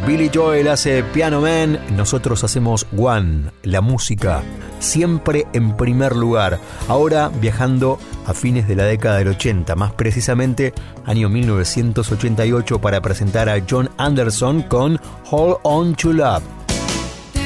Billy Joel hace Piano Man, nosotros hacemos One, la música, siempre en primer lugar. Ahora viajando a fines de la década del 80, más precisamente año 1988, para presentar a John Anderson con Hold On To Love.